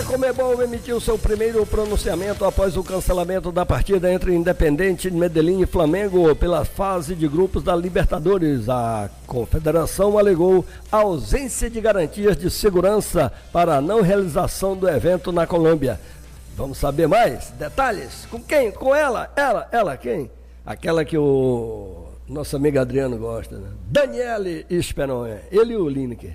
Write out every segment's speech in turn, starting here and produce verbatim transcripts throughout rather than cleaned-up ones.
Conmebol emitiu seu primeiro pronunciamento após o cancelamento da partida entre Independiente Medellín e Flamengo pela fase de grupos da Libertadores. A confederação alegou a ausência de garantias de segurança para a não realização do evento na Colômbia. Vamos saber mais detalhes? Com quem? Com ela? Ela? Ela quem? Aquela que o nosso amigo Adriano gosta, né? Daniele Esperon, ele e o Lineker.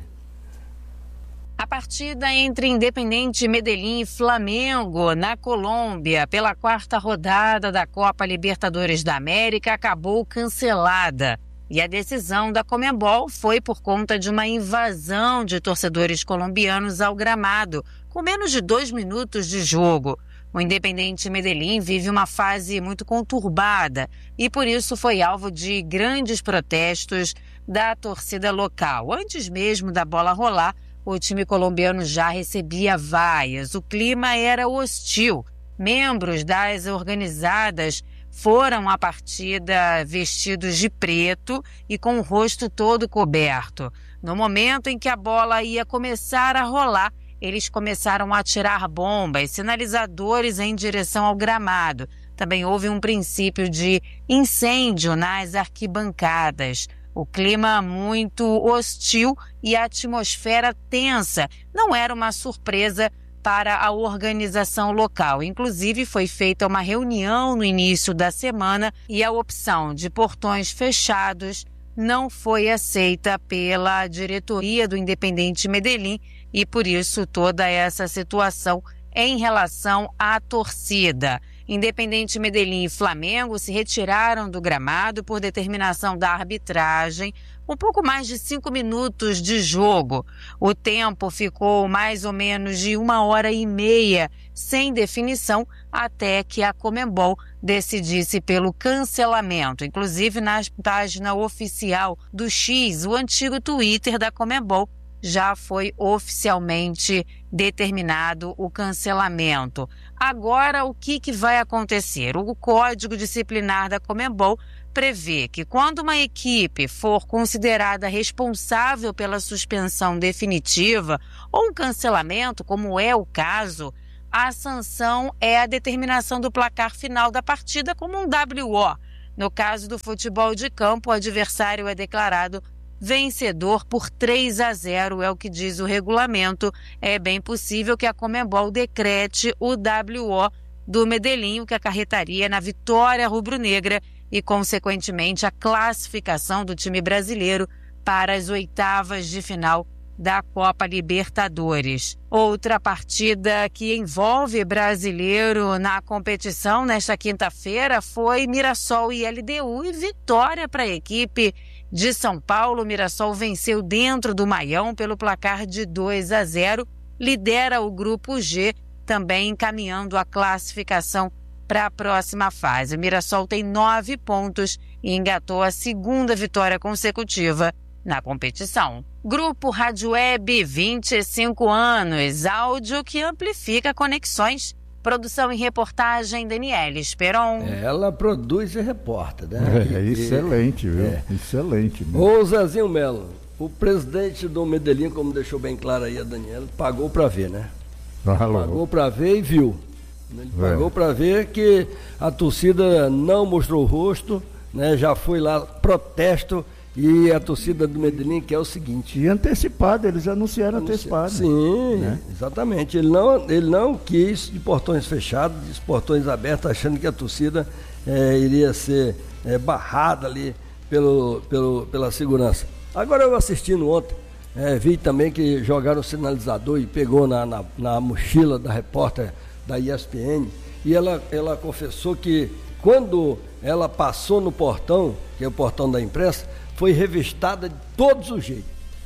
A partida entre Independiente Medellín e Flamengo na Colômbia pela quarta rodada da Copa Libertadores da América acabou cancelada. E a decisão da Conmebol foi por conta de uma invasão de torcedores colombianos ao gramado, com menos de dois minutos de jogo. O Independiente Medellín vive uma fase muito conturbada e por isso foi alvo de grandes protestos da torcida local. Antes mesmo da bola rolar, o time colombiano já recebia vaias. O clima era hostil. Membros das organizadas foram à partida vestidos de preto e com o rosto todo coberto. No momento em que a bola ia começar a rolar, eles começaram a atirar bombas, sinalizadores em direção ao gramado. Também houve um princípio de incêndio nas arquibancadas. O clima muito hostil e a atmosfera tensa. Não era uma surpresa para a organização local. Inclusive, foi feita uma reunião no início da semana e a opção de portões fechados não foi aceita pela diretoria do Independiente Medellín e, por isso, toda essa situação em relação à torcida. Independiente Medellín e Flamengo se retiraram do gramado por determinação da arbitragem, um pouco mais de cinco minutos de jogo. O tempo ficou mais ou menos de uma hora e meia sem definição até que a Conmebol decidisse pelo cancelamento. Inclusive, na página oficial do X, o antigo Twitter da Conmebol, já foi oficialmente determinado o cancelamento. Agora, o que, que vai acontecer? O Código Disciplinar da Conmebol prevê que quando uma equipe for considerada responsável pela suspensão definitiva ou um cancelamento, como é o caso, a sanção é a determinação do placar final da partida como um W O. No caso do futebol de campo, o adversário é declarado vencedor por três a zero, é o que diz o regulamento. É bem possível que a Conmebol decrete o W O do Medellín, o que acarretaria na vitória rubro-negra e, consequentemente, a classificação do time brasileiro para as oitavas de final da Copa Libertadores. Outra partida que envolve brasileiro na competição nesta quinta-feira foi Mirassol e L D U e vitória para a equipe de São Paulo. Mirassol venceu dentro do Maião pelo placar de dois a zero, lidera o grupo G, também encaminhando a classificação para a próxima fase. O Mirassol tem nove pontos e engatou a segunda vitória consecutiva na competição. Grupo Rádio Web, vinte e cinco anos, áudio que amplifica conexões. Produção e reportagem, Daniele Esperon. Ela produz e reporta, né? É, é excelente, viu? É. Excelente. Mesmo. Ô Zezinho Melo, o presidente do Medellín, como deixou bem claro aí a Daniela, pagou para ver, né? Alô. Pagou para ver e viu. Ele é. Pagou para ver que a torcida não mostrou o rosto, né? Já foi lá protesto. E a torcida do Medellín quer o seguinte... E antecipado, eles anunciaram Anunci... antecipado. Sim, né? Exatamente. Ele não, ele não quis de portões fechados, de portões abertos, achando que a torcida é, iria ser é, barrada ali pelo, pelo, pela segurança. Agora, eu assistindo ontem, é, vi também que jogaram o sinalizador e pegou na, na, na mochila da repórter da E S P N, e ela, ela confessou que quando ela passou no portão, que é o portão da imprensa, foi revistada de todos os jeitos.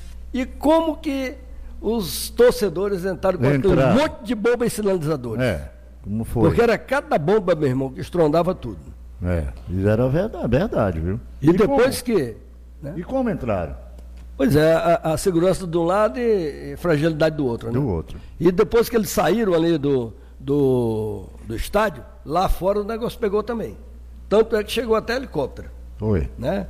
E como que os torcedores entraram com aquele monte de bomba e sinalizadores? É, como foi? Porque era cada bomba, meu irmão, que estrondava tudo. É, isso era verdade, verdade, viu? E, e depois como? que... Né? E como entraram? Pois é, a, a segurança de um lado e, e fragilidade do outro, né? Do outro. E depois que eles saíram ali do, do, do estádio, lá fora o negócio pegou também. Tanto é que chegou até helicóptero. Foi. Né?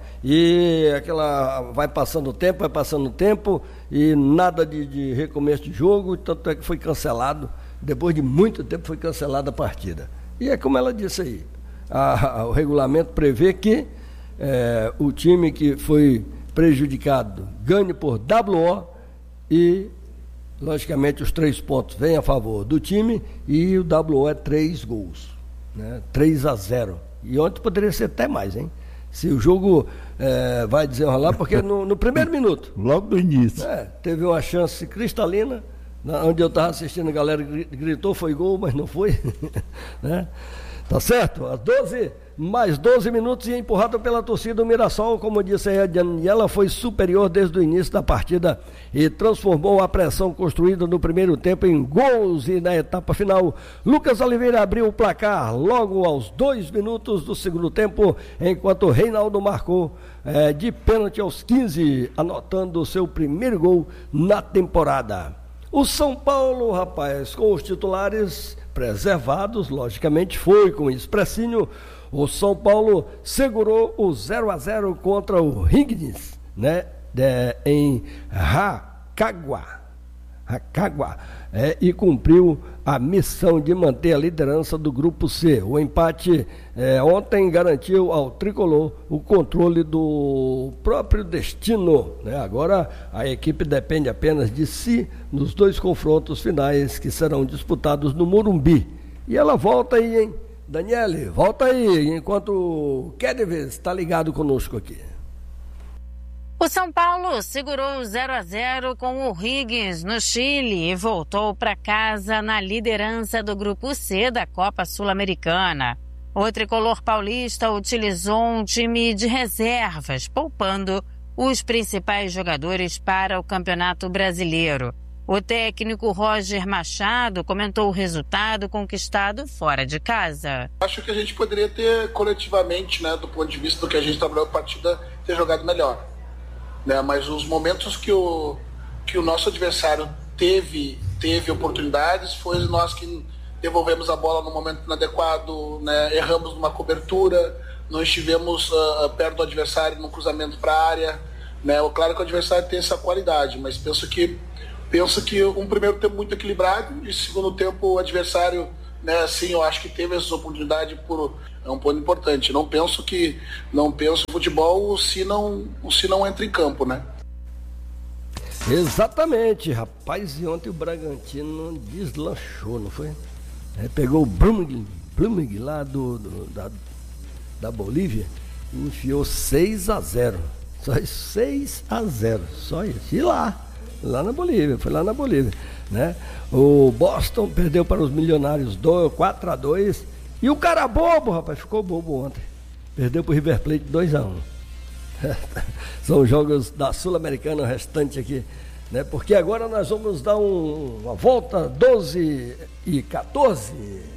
E aquela vai passando o tempo, vai passando o tempo e nada de, de recomeço de jogo, tanto é que foi cancelado depois de muito tempo foi cancelada a partida. E é como ela disse aí, a, a, o regulamento prevê que é, o time que foi prejudicado ganhe por W O e, logicamente, os três pontos vêm a favor do time e o W O é três gols, né? três a zero. E ontem poderia ser até mais, hein? Se o jogo é, vai desenrolar, porque no, no primeiro minuto... Logo do início. É, teve uma chance cristalina, na, onde eu estava assistindo, a galera gritou, foi gol, mas não foi. Né? Tá certo? Às doze, mais doze minutos e empurrado pela torcida, o Mirassol, como disse a Daniela, foi superior desde o início da partida e transformou a pressão construída no primeiro tempo em gols. E na etapa final, Lucas Oliveira abriu o placar logo aos dois minutos do segundo tempo, enquanto Reinaldo marcou é, de pênalti aos quinze, anotando o seu primeiro gol na temporada. O São Paulo, rapaz, com os titulares preservados, logicamente foi com expressinho. O São Paulo segurou o zero a zero contra o Rignes, né, de, em Rancagua, Rancagua é, e cumpriu a missão de manter a liderança do Grupo C. O empate é, ontem garantiu ao tricolor o controle do próprio destino, né? Agora a equipe depende apenas de si nos dois confrontos finais que serão disputados no Morumbi. E ela volta aí, hein? Daniele, volta aí, enquanto o Kedves está ligado conosco aqui. O São Paulo segurou o zero a zero com o Higgins no Chile e voltou para casa na liderança do Grupo C da Copa Sul-Americana. O tricolor paulista utilizou um time de reservas, poupando os principais jogadores para o Campeonato Brasileiro. O técnico Roger Machado comentou o resultado conquistado fora de casa. Acho que a gente poderia ter coletivamente, né, do ponto de vista do que a gente trabalhou a partida, ter jogado melhor. Né, mas os momentos que o, que o nosso adversário teve, teve oportunidades, foi nós que devolvemos a bola no momento inadequado, né, erramos numa cobertura, não estivemos uh, perto do adversário num cruzamento para a área. Né, claro que o adversário tem essa qualidade, mas penso que, penso que um primeiro tempo muito equilibrado e segundo tempo o adversário, né, sim, eu acho que teve essa oportunidade por... É um ponto importante. Não penso que não penso futebol se não, se não entra em campo, né? Exatamente, rapaz. E ontem o Bragantino deslanchou, não foi? É, pegou o Blumig, Blumig lá do, do, da, da Bolívia e enfiou seis a zero. Só seis a zero. Só isso. E lá, lá na Bolívia, foi lá na Bolívia, né? O Boston perdeu para os Milionários quatro a dois. E o cara bobo, rapaz, ficou bobo ontem. Perdeu para o River Plate dois a um. São jogos da Sul-Americana, o restante aqui, né? Porque agora nós vamos dar um, uma volta doze e quatorze.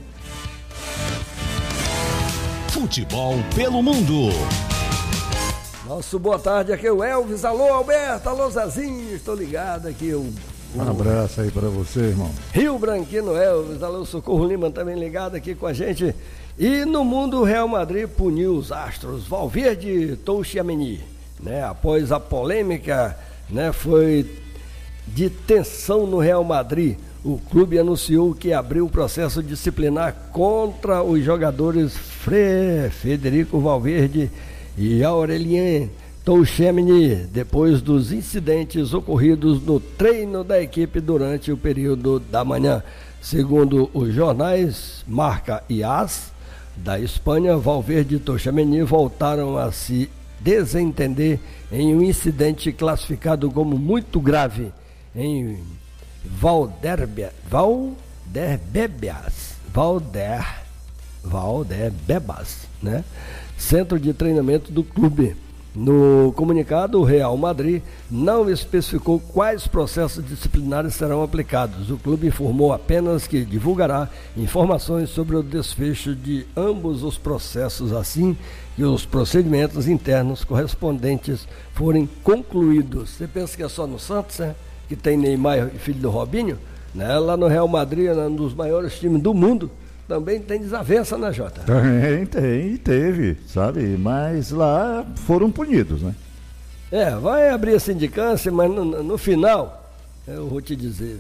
Futebol pelo mundo. Nosso boa tarde aqui é o Elvis. Alô, Alberto. Alô, Zezinho. Estou ligado aqui. O, um abraço aí para você, irmão. Rio Branquino Elvis. Alô, Socorro Lima também ligado aqui com a gente. E no mundo, o Real Madrid puniu os astros. Valverde Tchouaméni, né? Após a polêmica, né, foi de tensão no Real Madrid. O clube anunciou que abriu o processo disciplinar contra os jogadores Fre, Federico Valverde e Aurélien Tchouaméni, depois dos incidentes ocorridos no treino da equipe durante o período da manhã. Segundo os jornais Marca e As da Espanha, Valverde e Tchouaméni voltaram a se desentender em um incidente classificado como muito grave em Valderbe, Valderbebas, Valder, Valderbebas, né? Centro de treinamento do clube. No comunicado, o Real Madrid não especificou quais processos disciplinares serão aplicados. O clube informou apenas que divulgará informações sobre o desfecho de ambos os processos assim que os procedimentos internos correspondentes forem concluídos. Você pensa que é só no Santos, né? Que tem Neymar, filho do Robinho, né? Lá no Real Madrid, um dos maiores times do mundo, também tem desavença, né, Jota? Tem, tem, teve, sabe? Mas lá foram punidos, né? É, vai abrir a sindicância, mas no, no final, eu vou te dizer, né?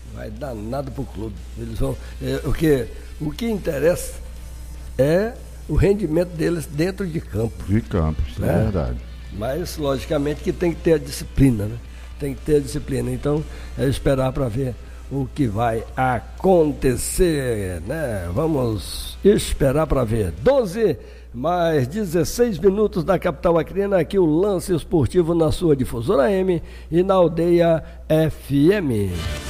Vai dar nada pro clube. Eles vão. É, o, que, o que interessa é o rendimento deles dentro de campo. De campo, isso é, é verdade. Mas, logicamente, que tem que ter a disciplina, né? Tem que ter a disciplina. Então, é esperar para ver o que vai acontecer, né? Vamos esperar para ver. doze mais dezesseis minutos da capital acriana, aqui o Lance Esportivo na sua difusora M e na Aldeia F M.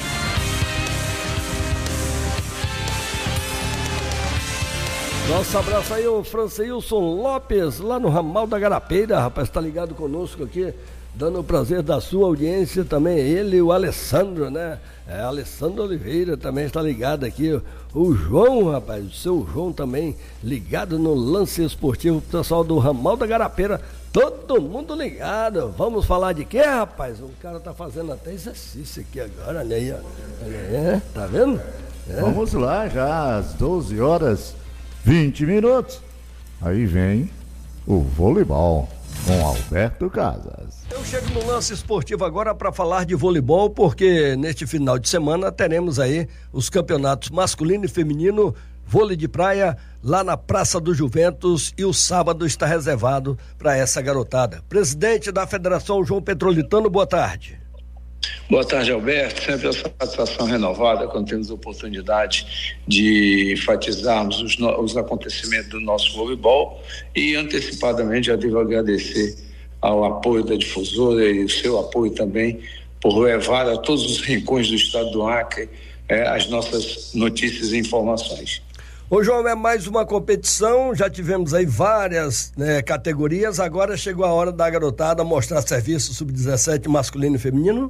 Nosso abraço aí, o Franceilson Lopes, lá no Ramal da Garapeira, rapaz, tá ligado conosco aqui, dando o prazer da sua audiência também, ele e o Alessandro, né? É, Alessandro Oliveira também está ligado aqui, o João, rapaz, o seu João também ligado no Lance Esportivo, o pessoal do Ramal da Garapeira, todo mundo ligado. Vamos falar de quê, rapaz? O cara tá fazendo até exercício aqui agora, olha aí, ó. Olha aí, é, tá vendo? É. Vamos lá, já às doze horas, vinte minutos, aí vem o voleibol com Alberto Casas. Eu chego no Lance Esportivo agora para falar de voleibol, porque neste final de semana teremos aí os campeonatos masculino e feminino, vôlei de praia, lá na Praça do Juventus, e o sábado está reservado para essa garotada. Presidente da Federação, João Petrolitano, boa tarde. Boa tarde, Alberto. Sempre a satisfação renovada quando temos a oportunidade de enfatizarmos os, no, os acontecimentos do nosso voleibol, e antecipadamente já devo agradecer ao apoio da difusora e o seu apoio também por levar a todos os rincões do estado do Acre eh, as nossas notícias e informações. Ô João, é mais uma competição, já tivemos aí várias, né, categorias, agora chegou a hora da garotada mostrar serviço sub dezessete masculino e feminino?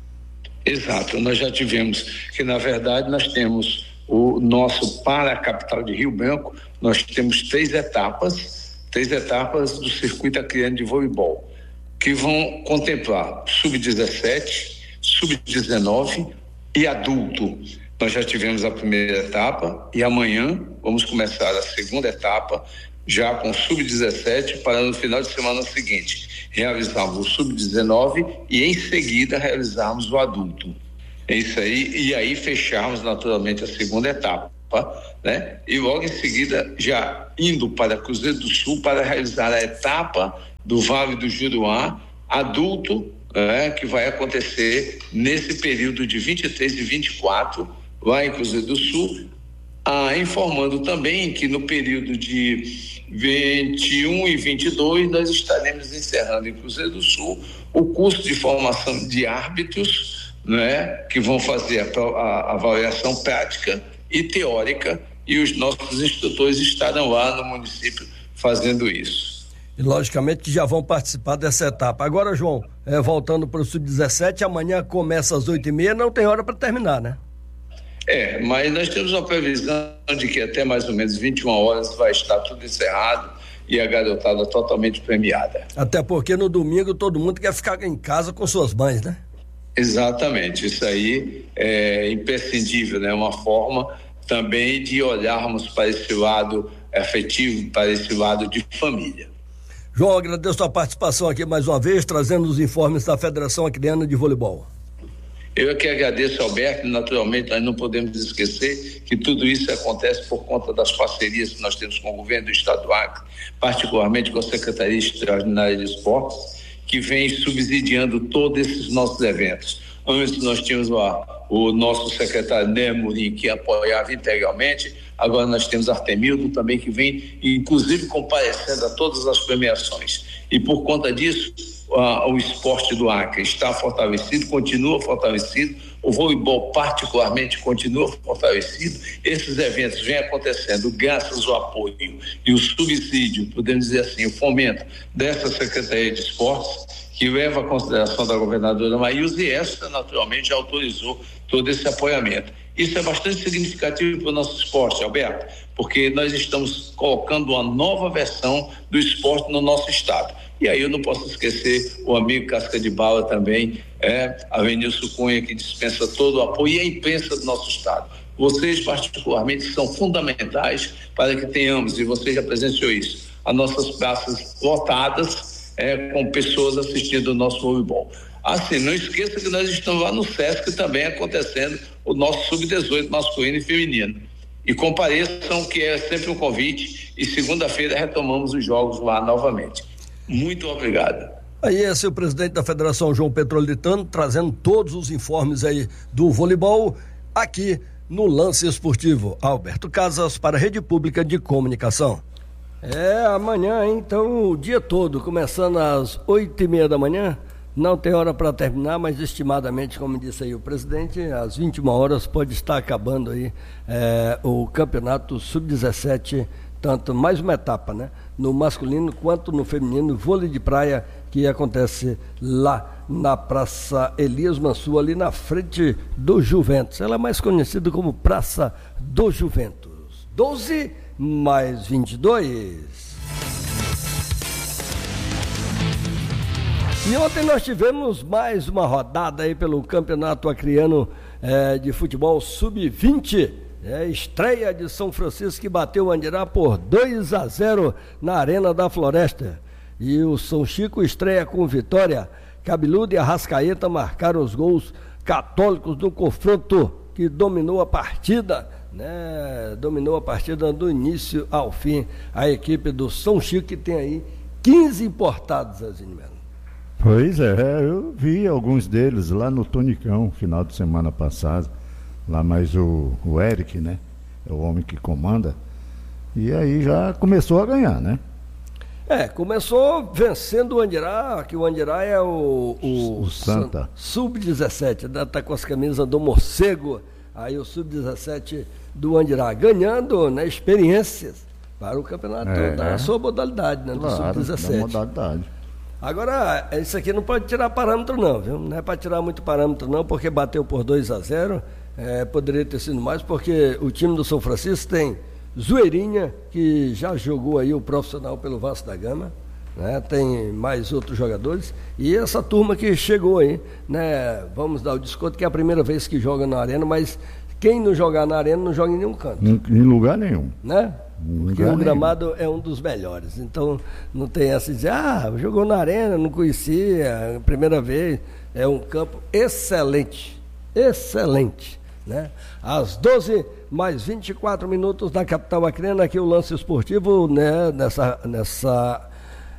Exato, nós já tivemos, que na verdade nós temos o nosso para a capital de Rio Branco, nós temos três etapas, três etapas do circuito acreano de voleibol, que vão contemplar sub dezessete, sub dezenove e adulto. Nós já tivemos a primeira etapa e amanhã vamos começar a segunda etapa, já com sub dezessete, para no final de semana seguinte realizarmos o sub dezenove e em seguida realizarmos o adulto. É isso aí, e aí fecharmos naturalmente a segunda etapa, né? E logo em seguida já indo para Cruzeiro do Sul para realizar a etapa do Vale do Juruá adulto, né? Que vai acontecer nesse período de vinte e três e vinte e quatro lá em Cruzeiro do Sul, ah, informando também que no período de vinte e um e vinte e dois nós estaremos encerrando em Cruzeiro do Sul o curso de formação de árbitros, né, que vão fazer a, a, a avaliação prática e teórica, e os nossos instrutores estarão lá no município fazendo isso. E logicamente que já vão participar dessa etapa. Agora, João, é, voltando para o sub dezessete, amanhã começa às oito e meia, não tem hora para terminar, né? É, mas nós temos uma previsão de que até mais ou menos vinte e uma horas vai estar tudo encerrado e a garotada totalmente premiada. Até porque no domingo todo mundo quer ficar em casa com suas mães, né? Exatamente, isso aí é imprescindível, né? Uma forma também de olharmos para esse lado afetivo, para esse lado de família. João, agradeço a participação aqui mais uma vez, trazendo os informes da Federação Acreana de Voleibol. Eu é que agradeço, Alberto, e naturalmente nós não podemos esquecer que tudo isso acontece por conta das parcerias que nós temos com o governo do estado do Acre, particularmente com a Secretaria Extraordinária de Esportes, que vem subsidiando todos esses nossos eventos. Antes nós tínhamos lá o nosso secretário Nemurim, que apoiava integralmente, agora nós temos Artemildo também, que vem inclusive comparecendo a todas as premiações. E por conta disso, Uh, o esporte do Acre está fortalecido, continua fortalecido, o voleibol particularmente continua fortalecido. Esses eventos vêm acontecendo graças ao apoio e o subsídio, podemos dizer assim, o fomento dessa Secretaria de Esportes, que leva a consideração da governadora Maílza, e esta naturalmente autorizou todo esse apoiamento. Isso é bastante significativo para o nosso esporte, Alberto, porque nós estamos colocando uma nova versão do esporte no nosso estado. E aí eu não posso esquecer o amigo Casca de Bala também, é, a Venilson Cunha, que dispensa todo o apoio, e a imprensa do nosso estado. Vocês particularmente são fundamentais para que tenhamos, e você já presenciou isso, as nossas praças lotadas, é, com pessoas assistindo o nosso voleibol. Assim, não esqueça que nós estamos lá no Sesc também acontecendo o nosso sub dezoito masculino e feminino. E compareçam, que é sempre um convite, e segunda-feira retomamos os jogos lá novamente. Muito obrigado. Aí esse é o presidente da Federação, João Petrolitano, trazendo todos os informes aí do voleibol aqui no Lance Esportivo. Alberto Casas para a Rede Pública de Comunicação. É, amanhã, então, o dia todo, começando às oito e meia da manhã, não tem hora para terminar, mas estimadamente, como disse aí o presidente, às vinte e uma horas pode estar acabando aí é, o campeonato sub dezessete, tanto mais uma etapa, né? No masculino quanto no feminino, vôlei de praia, que acontece lá na Praça Elias Mansur, ali na frente do Juventus. Ela é mais conhecida como Praça do Juventus. doze mais vinte e dois. E ontem nós tivemos mais uma rodada aí pelo Campeonato Acreano eh, de Futebol sub vinte. É, estreia de São Francisco, que bateu o Andirá por dois a zero na Arena da Floresta. E o São Chico estreia com vitória. Cabeludo e Arrascaeta marcaram os gols católicos do confronto que dominou a partida, né? Dominou a partida do início ao fim. A equipe do São Chico, que tem aí quinze importados, Azinho Melo. Pois é, eu vi alguns deles lá no Tonicão, final de semana passado. Lá mais o, o Eric, né? É o homem que comanda. E aí já começou a ganhar, né? É, começou vencendo o Andirá, que o Andirá é o, o, o Santa sub dezessete, tá com as camisas do morcego. Aí o sub dezessete do Andirá, ganhando, né, experiências para o campeonato é, da sua modalidade, né? Do claro, sub dezessete. Da modalidade. Agora, isso aqui não pode tirar parâmetro não, viu? Não é para tirar muito parâmetro não, porque bateu por dois a zero, é, poderia ter sido mais, porque o time do São Francisco tem Zoeirinha, que já jogou aí o profissional pelo Vasco da Gama, né? Tem mais outros jogadores, e essa turma que chegou aí, né? Vamos dar o desconto que é a primeira vez que joga na arena, mas quem não jogar na arena não joga em nenhum canto. Em, em lugar nenhum. Né? Porque o gramado é um dos melhores, então não tem essa de dizer, ah, jogou na arena, não conhecia, primeira vez. É um campo excelente, excelente, né? Às doze mais vinte e quatro minutos da capital acreana, aqui o Lance Esportivo, né? Nessa, nessa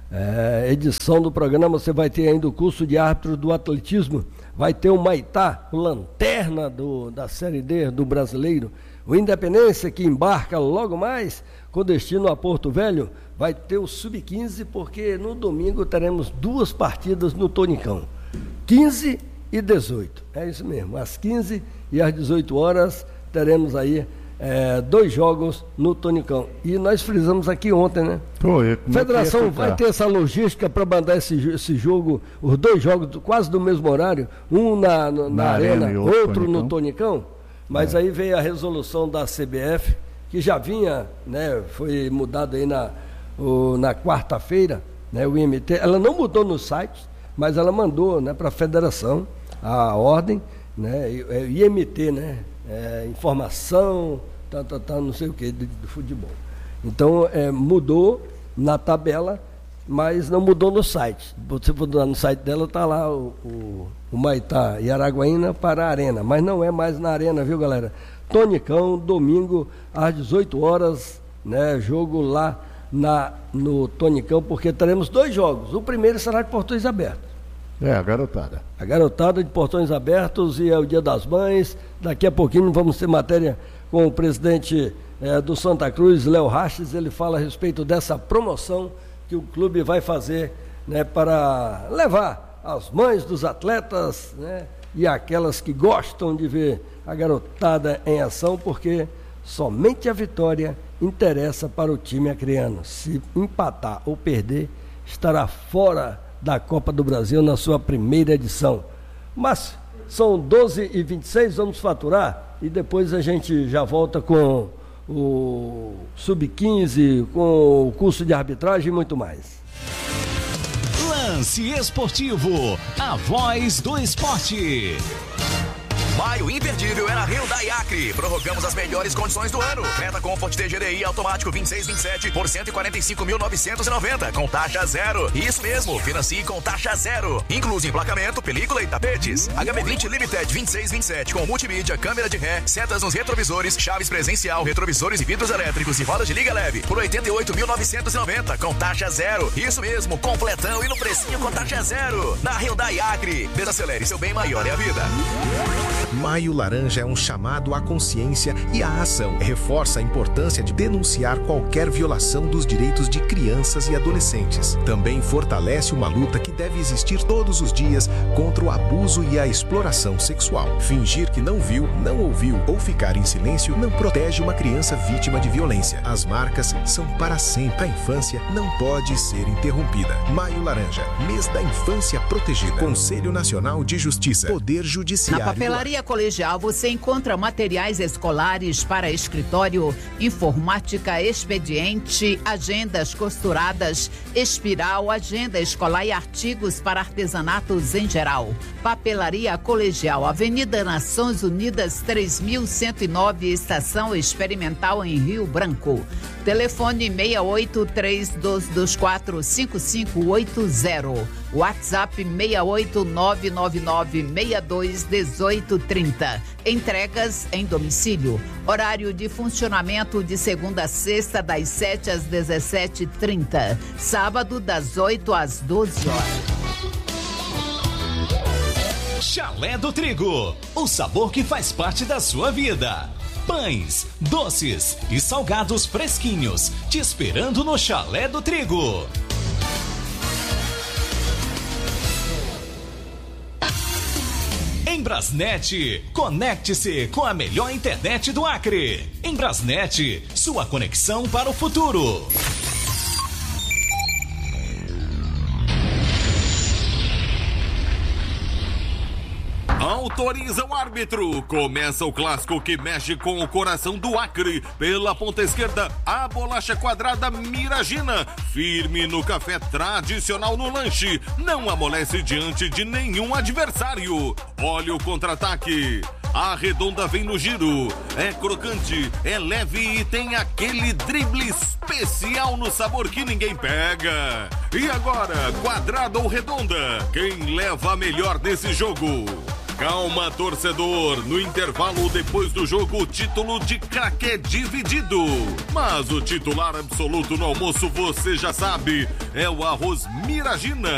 é, edição do programa você vai ter ainda o curso de árbitro do atletismo, vai ter o Maitá, o lanterna do, da Série D do Brasileiro. O Independência, que embarca logo mais com destino a Porto Velho, vai ter o sub quinze, porque no domingo teremos duas partidas no Tonicão, quinze e dezoito. É isso mesmo, às quinze e às dezoito horas teremos aí é, dois jogos no Tonicão. E nós frisamos aqui ontem, né? Pô, Federação é vai ter essa logística para mandar esse, esse jogo, os dois jogos quase do mesmo horário, um na, na, na Arena, arena outro, outro Tonicão. No Tonicão. Mas é. Aí veio a resolução da C B F, que já vinha, né, foi mudado aí na, o, na quarta-feira, né, o I M T, ela não mudou no site, mas ela mandou, né, para a federação a ordem, né, I M T, né, é, informação, tá, tá, tá, não sei o que, do, do futebol. Então, é, mudou na tabela, mas não mudou no site. Você for no site dela, está lá o, o, o Maitá e Araguaína para a Arena, mas não é mais na Arena, viu, galera? Tonicão, domingo, às dezoito horas, né, jogo lá na, no Tonicão, porque teremos dois jogos. O primeiro será de portões abertos. É, a garotada. A garotada de portões abertos, e é o Dia das Mães. Daqui a pouquinho vamos ter matéria com o presidente é, do Santa Cruz, Léo Raches. Ele fala a respeito dessa promoção que o clube vai fazer, né, para levar as mães dos atletas, né, e aquelas que gostam de ver a garotada em ação, porque somente a vitória interessa para o time acreano. Se empatar ou perder, estará fora da Copa do Brasil na sua primeira edição. Mas são doze e vinte e seis, vamos faturar e depois a gente já volta com o sub quinze, com o curso de arbitragem e muito mais. Lance Esportivo, a voz do esporte. Maio imperdível é na Hyundai Acre. Prorrogamos as melhores condições do ano. Creta Comfort T G D I automático vinte e seis, vinte e sete por cento e quarenta e cinco mil novecentos e noventa com taxa zero. Isso mesmo, financie com taxa zero. Incluso emplacamento, película e tapetes. H B vinte Limited vinte e seis, vinte e sete com multimídia, câmera de ré, setas nos retrovisores, chaves presencial, retrovisores e vidros elétricos e rodas de liga leve por oitenta e oito mil novecentos e noventa com taxa zero. Isso mesmo, completão e no precinho com taxa zero. Na Hyundai Acre. Desacelere, seu bem maior é a vida. Maio Laranja é um chamado à consciência e à ação. Reforça a importância de denunciar qualquer violação dos direitos de crianças e adolescentes. Também fortalece uma luta que deve existir todos os dias contra o abuso e a exploração sexual. Fingir que não viu, não ouviu ou ficar em silêncio não protege uma criança vítima de violência. As marcas são para sempre. A infância não pode ser interrompida. Maio Laranja, mês da infância protegida. Conselho Nacional de Justiça. Poder Judiciário. Na Papelaria Colegial você encontra materiais escolares para escritório, informática, expediente, agendas costuradas, espiral, agenda escolar e artigos para artesanatos em geral. Papelaria Colegial, Avenida Nações Unidas três mil cento e nove, Estação Experimental em Rio Branco. Telefone seis oito três dois dois quatro cinco cinco oito zero. WhatsApp seis oito nove nove nove seis dois um oito três zero. Entregas em domicílio. Horário de funcionamento de segunda a sexta, das sete às dezessete e trinta. Sábado, das oito às doze horas. Chalé do Trigo, o sabor que faz parte da sua vida. Pães, doces e salgados fresquinhos, te esperando no Chalé do Trigo. Em Brasnet, conecte-se com a melhor internet do Acre. Em Brasnet, sua conexão para o futuro. Autoriza o árbitro. Começa o clássico que mexe com o coração do Acre. Pela ponta esquerda, a bolacha quadrada Miragina. Firme no café tradicional no lanche. Não amolece diante de nenhum adversário. Olha o contra-ataque. A redonda vem no giro. É crocante, é leve e tem aquele drible especial no sabor que ninguém pega. E agora, quadrada ou redonda? Quem leva a melhor nesse jogo? Calma, torcedor. No intervalo depois do jogo, o título de craque é dividido. Mas o titular absoluto no almoço, você já sabe, é o arroz Miragina.